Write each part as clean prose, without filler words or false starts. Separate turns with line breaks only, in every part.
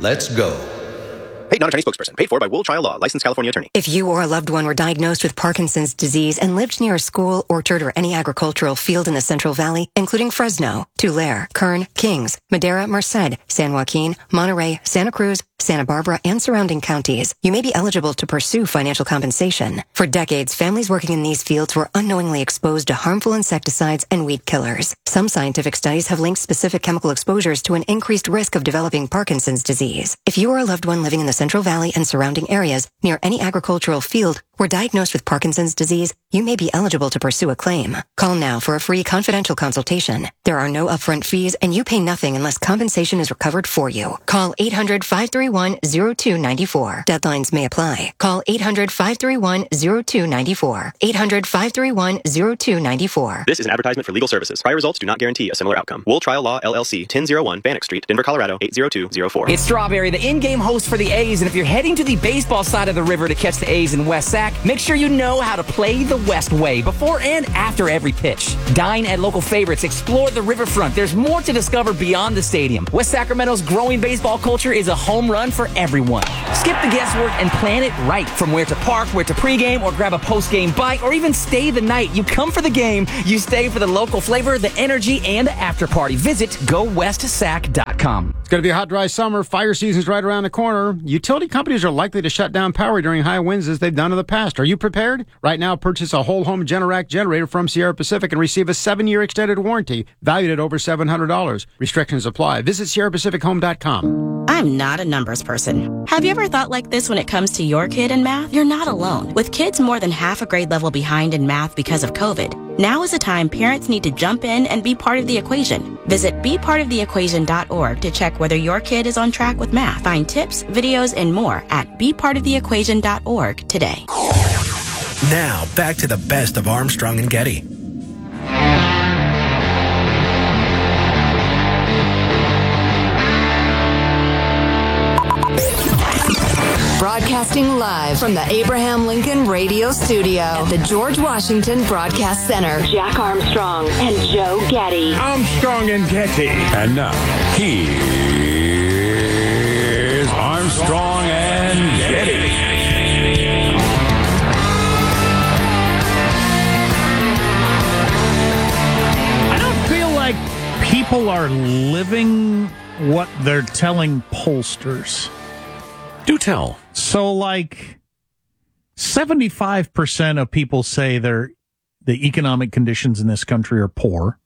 Let's go.
Paid non-attorney spokesperson. Paid for by Wool Trial Law. Licensed California attorney.
If you or a loved one were diagnosed with Parkinson's disease and lived near a school, orchard, or any agricultural field in the Central Valley, including Fresno, Tulare, Kern, Kings, Madera, Merced, San Joaquin, Monterey, Santa Cruz, Santa Barbara, and surrounding counties, you may be eligible to pursue financial compensation. For decades, families working in these fields were unknowingly exposed to harmful insecticides and weed killers. Some scientific studies have linked specific chemical exposures to an increased risk of developing Parkinson's disease. If you or a loved one living in the Central Valley and surrounding areas near any agricultural field were diagnosed with Parkinson's disease, you may be eligible to pursue a claim. Call now for a free confidential consultation. There are no upfront fees, and you pay nothing unless compensation is recovered for you. Call 800-531-0294. Deadlines may apply. Call 800-531-0294. 800-531-0294.
This is an advertisement for legal services. Prior results do not guarantee a similar outcome. Wool Trial Law, LLC, 1001 Bannock Street, Denver, Colorado, 80204.
It's Strawberry, the in-game host for the A's, and if you're heading to the baseball side of the river to catch the A's in West Sac, make sure you know how to play the West way before and after every pitch. Dine at local favorites, explore the riverfront. There's more to discover beyond the stadium. West Sacramento's growing baseball culture is a home run for everyone. Skip the guesswork and plan it right. From where to park, where to pregame, or grab a post-game bite, or even stay the night. You come for the game, you stay for the local flavor, the energy, and the after party. Visit GoWestSac.com.
It's going to be a hot, dry summer. Fire season's right around the corner. Utility companies are likely to shut down power during high winds as they've done in the past. Are you prepared? Right now, purchase a whole home Generac generator from Sierra Pacific and receive a 7-year extended warranty valued at over $700. Restrictions apply. Visit SierraPacificHome.com.
I'm not a numbers person. Have you ever thought like this when it comes to your kid in math? You're not alone. With kids more than half a grade level behind in math because of COVID, now is a time parents need to jump in and be part of the equation. Visit bepartoftheequation.org to check whether your kid is on track with math. Find tips, videos, and more at bepartoftheequation.org today.
Now, back to the best of Armstrong and Getty.
Broadcasting live from the Abraham Lincoln Radio Studio at the George Washington Broadcast Center. Jack Armstrong and Joe Getty.
Armstrong and Getty. And now, here's Armstrong and Getty.
I don't feel like people are living what they're telling pollsters.
Do tell.
So, like, 75% of people say the economic conditions in this country are poor.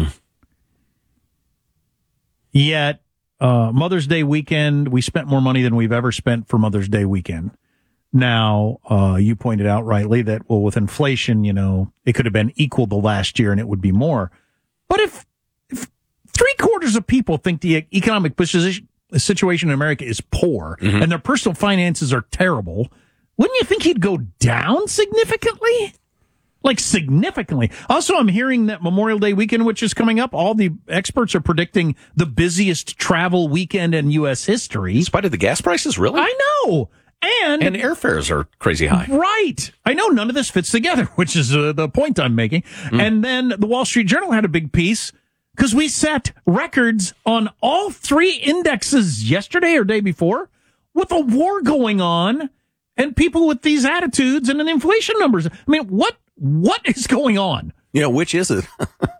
Yet, Mother's Day weekend, we spent more money than we've ever spent for Mother's Day weekend. Now, you pointed out rightly that, well, with inflation, it could have been equal to last year and it would be more. But if 3/4 of people think the economic situation in America is poor and their personal finances are terrible, wouldn't you think he'd go down significantly? Like, significantly. Also, I'm hearing that Memorial Day weekend, which is coming up, all the experts are predicting the busiest travel weekend in U.S. history.
In spite of the gas prices, really?
I know. And
airfares are crazy high.
Right. I know none of this fits together, which is the point I'm making. And then the Wall Street Journal had a big piece because we set records on all three indexes yesterday or day before with a war going on and people with these attitudes and inflation numbers. I mean, what is going on?
Which is it?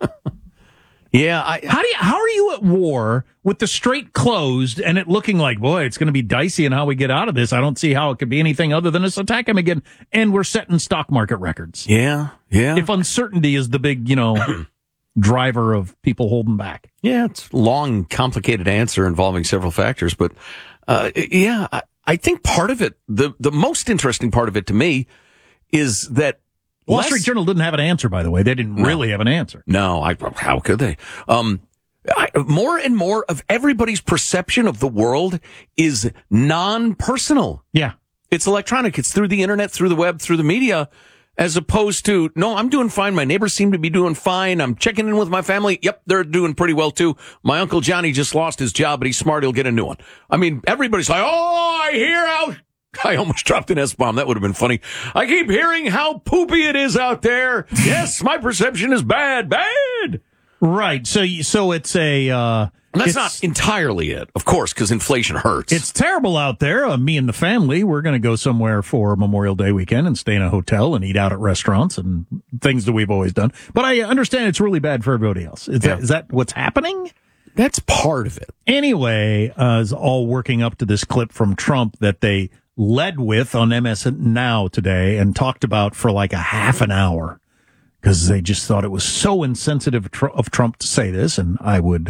Yeah.
How are you at war with the strait closed and it looking like, boy, it's going to be dicey in how we get out of this? I don't see how it could be anything other than us attack him again. And we're setting stock market records.
Yeah.
If uncertainty is the big, driver of people holding back.
Yeah, it's a long, complicated answer involving several factors. But, I think part of it, the most interesting part of it to me is that
Wall Street Journal didn't have an answer, by the way. They didn't really have an answer.
No, how could they? More and more of everybody's perception of the world is non-personal.
Yeah.
It's electronic. It's through the internet, through the web, through the media, as opposed to, no, I'm doing fine. My neighbors seem to be doing fine. I'm checking in with my family. Yep, they're doing pretty well, too. My Uncle Johnny just lost his job, but he's smart. He'll get a new one. I mean, everybody's like, oh, I hear how... I almost dropped an S-bomb. That would have been funny. I keep hearing how poopy it is out there. Yes, my perception is bad.
Right. So it's a
That's not entirely it, of course, because inflation hurts.
It's terrible out there. Me and the family, we're going to go somewhere for Memorial Day weekend and stay in a hotel and eat out at restaurants and things that we've always done. But I understand it's really bad for everybody else. Is that what's happening?
That's part of it.
Anyway, is all working up to this clip from Trump that they led with on MS Now today and talked about for like a half an hour because they just thought it was so insensitive of Trump to say this, and I would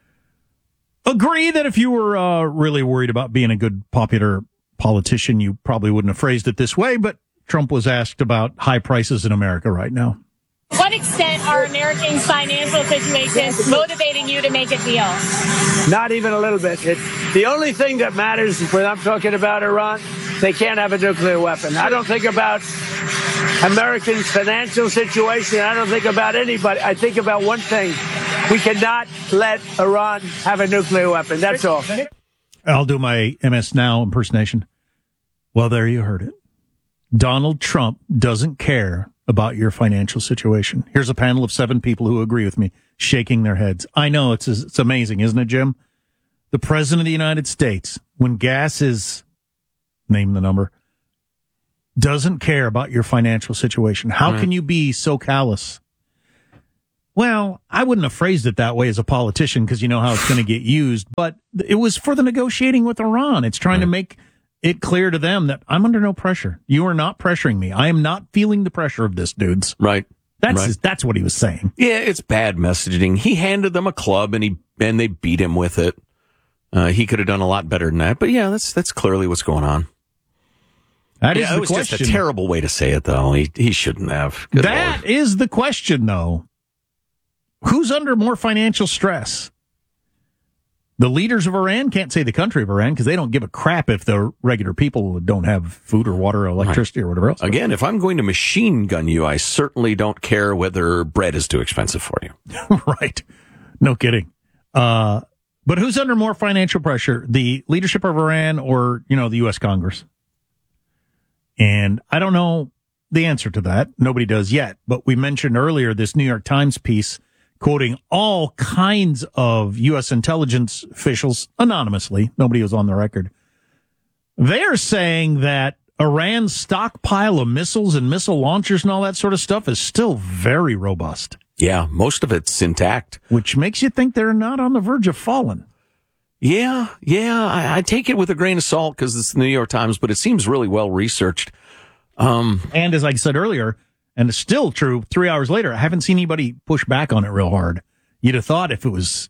agree that if you were really worried about being a good popular politician, you probably wouldn't have phrased it this way, but Trump was asked about high prices in America right now.
To what extent are Americans' financial situations motivating you to make a deal?
Not even a little bit. The only thing that matters when I'm talking about Iran, they can't have a nuclear weapon. I don't think about Americans' financial situation. I don't think about anybody. I think about one thing. We cannot let Iran have a nuclear weapon. That's all.
I'll do my MS Now impersonation. Well, there you heard it. Donald Trump doesn't care about your financial situation. Here's a panel of 7 people who agree with me, shaking their heads. I know, it's amazing, isn't it, Jim? The President of the United States, when gas is, name the number, doesn't care about your financial situation. How can you be so callous? Well, I wouldn't have phrased it that way as a politician because you know how it's going to get used, but it was for the negotiating with Iran. It's trying to make it clear to them that I'm under no pressure. You are not pressuring me. I am not feeling the pressure of this, dudes.
Right.
That's what he was saying.
Yeah, it's bad messaging. He handed them a club and they beat him with it. He could have done a lot better than that. But yeah, that's clearly what's going on.
That is the
was
question.
just a terrible way to say it, though. He shouldn't have. Good
That
Lord.
is the question, though. Who's under more financial stress? The leaders of Iran can't say the country of Iran because they don't give a crap if the regular people don't have food or water or electricity or whatever else.
Again, if I'm going to machine gun you, I certainly don't care whether bread is too expensive for you.
Right. No kidding. But who's under more financial pressure? The leadership of Iran or, the U.S. Congress? And I don't know the answer to that. Nobody does yet. But we mentioned earlier this New York Times piece quoting all kinds of U.S. intelligence officials anonymously. Nobody was on the record. They're saying that Iran's stockpile of missiles and missile launchers and all that sort of stuff is still very robust.
Yeah, most of it's intact.
Which makes you think they're not on the verge of falling.
Yeah. I take it with a grain of salt because it's the New York Times, but it seems really well researched.
And as I said earlier, and it's still true, 3 hours later, I haven't seen anybody push back on it real hard. You'd have thought if it was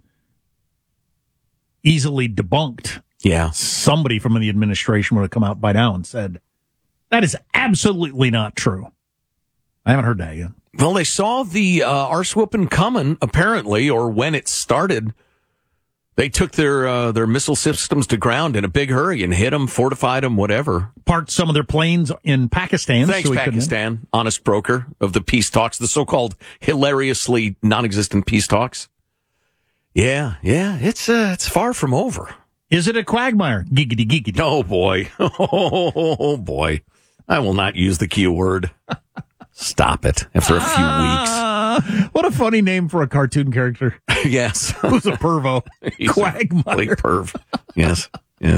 easily debunked, somebody from the administration would have come out by now and said, that is absolutely not true. I haven't heard that yet.
Well, they saw the arse whooping coming, apparently, or when it started. They took their missile systems to ground in a big hurry and hit them, fortified them, whatever.
Parked some of their planes in Pakistan.
Thanks, Pakistan. Honest broker of the peace talks, the so-called hilariously non-existent peace talks. Yeah, it's far from over.
Is it a quagmire? Giggity, giggity.
Oh, boy. Oh, boy. I will not use the Q word. Stop it after a few weeks.
What a funny name for a cartoon character.
Yes.
Who's a pervo? Quagmire.
Perv. Yes.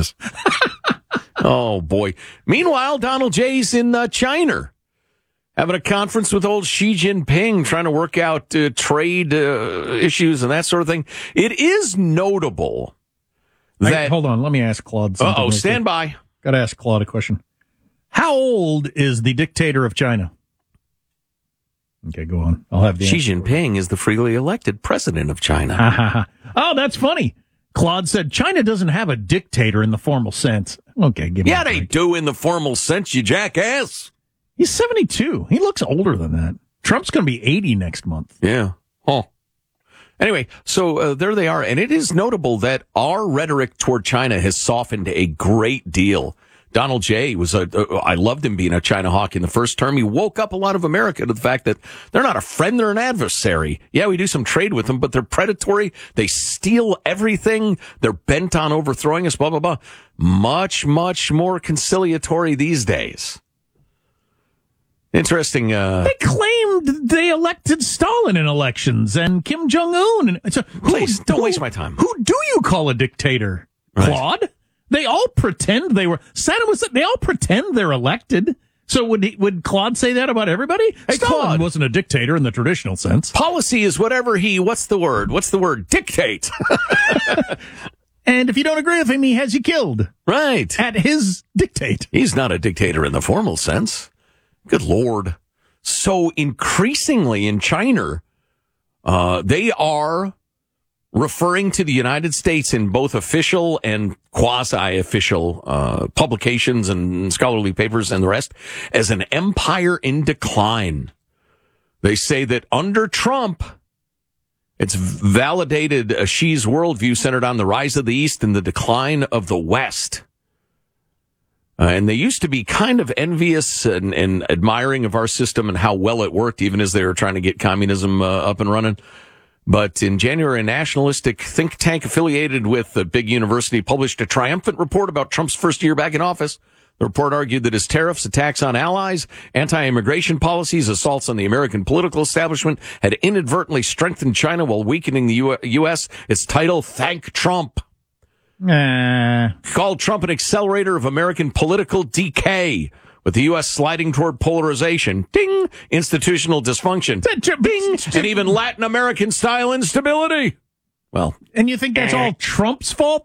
Oh, boy. Meanwhile, Donald J's in China, having a conference with old Xi Jinping, trying to work out trade issues and that sort of thing. It is notable that...
Hold on, let me ask Claude something.
Uh-oh, stand by.
Got to ask Claude a question. How old is the dictator of China? Okay, go on. I'll have the
Xi
answer.
Jinping is the freely elected president of China.
Oh, that's funny. Claude said China doesn't have a dictator in the formal sense. Okay, give me
Yeah, they do in the formal sense, you jackass.
He's 72. He looks older than that. Trump's going to be 80 next month.
Yeah. Huh. Anyway, so there they are. And it is notable that our rhetoric toward China has softened a great deal. Donald J. I loved him being a China hawk in the first term. He woke up a lot of America to the fact that they're not a friend, they're an adversary. Yeah, we do some trade with them, but they're predatory. They steal everything. They're bent on overthrowing us, blah, blah, blah. Much, much more conciliatory these days. Interesting.
They claimed they elected Stalin in elections and Kim Jong-un.
Please, don't waste my time.
Who do you call a dictator?
Right.
Claude? They all pretend they were. They all pretend they're elected. So would Claude say that about everybody?
Hey,
Stalin
Claude
wasn't a dictator in the traditional sense.
Policy is whatever what's the word? Dictate.
And if you don't agree with him, he has you killed.
Right.
At his dictate.
He's not a dictator in the formal sense. Good Lord. So increasingly in China, they are referring to the United States in both official and quasi-official publications and scholarly papers and the rest as an empire in decline. They say that under Trump, it's validated Xi's worldview centered on the rise of the East and the decline of the West. And they used to be kind of envious and admiring of our system and how well it worked, even as they were trying to get communism up and running. But in January, a nationalistic think tank affiliated with a big university published a triumphant report about Trump's first year back in office. The report argued that his tariffs, attacks on allies, anti-immigration policies, assaults on the American political establishment had inadvertently strengthened China while weakening the U.S. Its title, Thank Trump. Called Trump an accelerator of American political decay, with the U.S. sliding toward polarization, ding, institutional dysfunction, ding, and even Latin American-style instability. Well,
and you think that's all Trump's fault?